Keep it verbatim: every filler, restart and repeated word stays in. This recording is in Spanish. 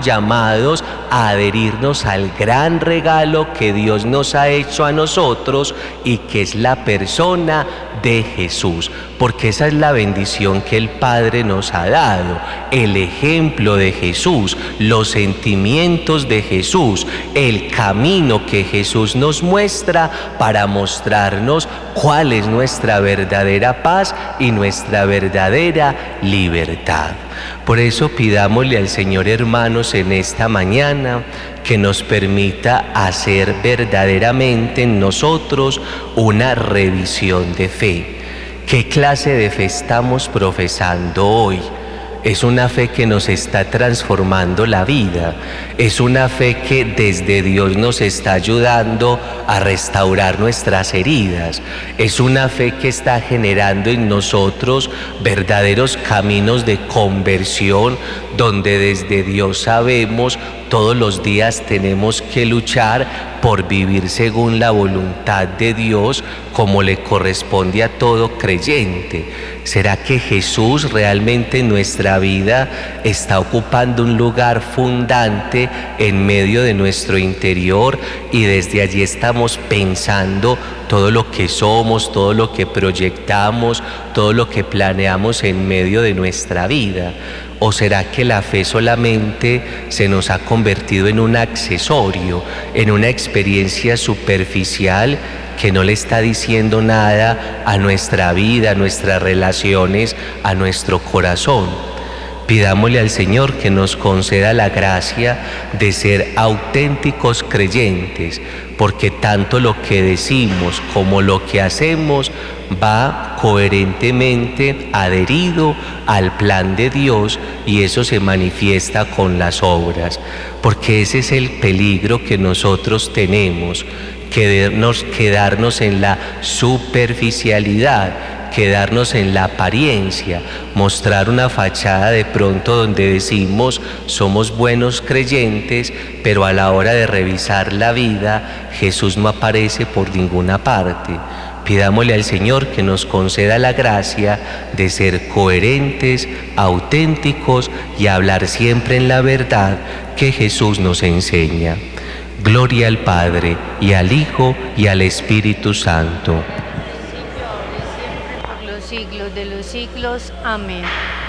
llamados a adherirnos al gran regalo que Dios nos ha hecho a nosotros y que es la persona de Jesús, porque esa es la bendición que el Padre nos ha dado, el ejemplo de Jesús, los sentimientos de Jesús, el camino que Jesús nos muestra para mostrarnos cuál es nuestra verdadera paz y nuestra verdadera libertad. Por eso pidámosle al Señor, hermanos, en esta mañana que nos permita hacer verdaderamente en nosotros una revisión de fe. ¿Qué clase de fe estamos profesando hoy? Es una fe que nos está transformando la vida, es una fe que desde Dios nos está ayudando a restaurar nuestras heridas, es una fe que está generando en nosotros verdaderos caminos de conversión, donde desde Dios sabemos todos los días tenemos que luchar por vivir según la voluntad de Dios, como le corresponde a todo creyente. ¿Será que Jesús realmente en nuestra vida está ocupando un lugar fundante en medio de nuestro interior y desde allí estamos pensando todo lo que somos, todo lo que proyectamos, todo lo que planeamos en medio de nuestra vida? ¿O será que la fe solamente se nos ha convertido en un accesorio, en una experiencia superficial que no le está diciendo nada a nuestra vida, a nuestras relaciones, a nuestro corazón? Pidámosle al Señor que nos conceda la gracia de ser auténticos creyentes, porque tanto lo que decimos como lo que hacemos va coherentemente adherido al plan de Dios, y eso se manifiesta con las obras, porque ese es el peligro que nosotros tenemos, quedarnos, quedarnos en la superficialidad, quedarnos en la apariencia, mostrar una fachada de pronto donde decimos somos buenos creyentes, pero a la hora de revisar la vida, Jesús no aparece por ninguna parte. Pidámosle al Señor que nos conceda la gracia de ser coherentes, auténticos y hablar siempre en la verdad que Jesús nos enseña. Gloria al Padre, y al Hijo, y al Espíritu Santo. Siglos de los siglos. Amén.